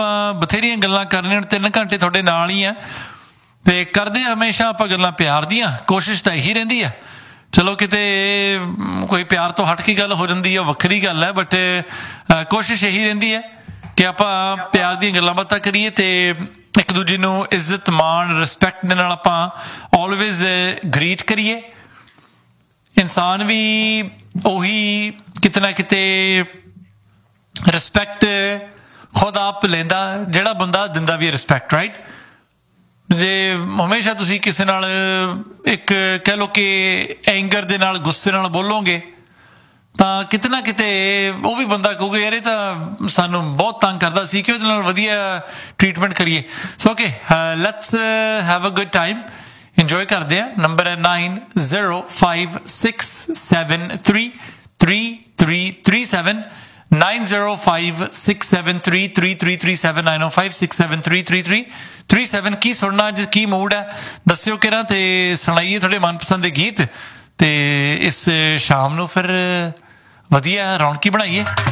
ਬਥੇਰੀਆਂ ਗੱਲਾਂ ਕਰਨੀਆਂ 3 ਘੰਟੇ ਤੁਹਾਡੇ ਨਾਲ ਹੀ ਆ ਤੇ ਕਰਦੇ ਹਮੇਸ਼ਾ ਆਪਾਂ ਗੱਲਾਂ ਪਿਆਰ ਦੀਆਂ ਕੋਸ਼ਿਸ਼ ਤਾਂ ਇਹੀ ਰਹਿੰਦੀ ਆ ਚਲੋ ਕਿਤੇ ਕੋਈ ਪਿਆਰ ਤੋਂ ਹਟ ਕੇ ਗੱਲ ਹੋ ਜਾਂਦੀ ਹੈ ਵੱਖਰੀ ਗੱਲ ਹੈ ਬਟ ਕੋਸ਼ਿਸ਼ ਇਹੀ ਰਹਿੰਦੀ ਹੈ ਕਿ ਆਪਾਂ ਪਿਆਰ ਦੀਆਂ ਗੱਲਾਂ ਬਾਤਾਂ ਕਰੀਏ ਤੇ ਇੱਕ ਦੂਜੇ ਨੂੰ ਇੱਜ਼ਤ ਮਾਣ ਰਿਸਪੈਕਟ ਦੇ ਨਾਲ ਆਪਾਂ ਆਲਵੇਜ਼ ਗ੍ਰੀਟ ਕਰੀਏ ਇਨਸਾਨ ਵੀ ਉਹੀ ਕਿਤੇ ਨਾ ਕਿਤੇ ਰਿਸਪੈਕਟ ਖੁਦ ਆਪ ਲੈਂਦਾ ਜਿਹੜਾ ਬੰਦਾ ਦਿੰਦਾ ਵੀ ਰਿਸਪੈਕਟ ਰਾਈਟ ਜੇ ਹਮੇਸ਼ਾ ਤੁਸੀਂ ਕਿਸੇ ਨਾਲ ਇੱਕ ਕਹਿ ਲਓ ਕਿ ਐਂਗਰ ਦੇ ਨਾਲ ਗੁੱਸੇ ਨਾਲ ਬੋਲੋਗੇ ਤਾਂ ਕਿਤੇ ਨਾ ਕਿਤੇ ਉਹ ਵੀ ਬੰਦਾ ਕਹੂਗਾ ਯਾਰ ਇਹ ਤਾਂ ਸਾਨੂੰ ਬਹੁਤ ਤੰਗ ਕਰਦਾ ਸੀ ਕਿ ਉਹਦੇ ਨਾਲ ਵਧੀਆ ਟ੍ਰੀਟਮੈਂਟ ਕਰੀਏ so okay let's have a good time enjoy ਕਰਦੇ ਆ ਨੰਬਰ ਹੈ 9056733337 9056733337 9056733337 ਕੀ ਸੁਣਨਾ ਅੱਜ ਕੀ ਮੂਡ ਹੈ ਦੱਸਿਓ ਕਿਹੜਾ ਤੇ ਸੁਣਾਈਏ ਤੁਹਾਡੇ ਮਨਪਸੰਦ ਦੇ ਗੀਤ ਤੇ ਇਸ ਸ਼ਾਮ ਨੂੰ ਫਿਰ ਵਧੀਆ ਰੌਣਕੀ ਬਣਾਈਏ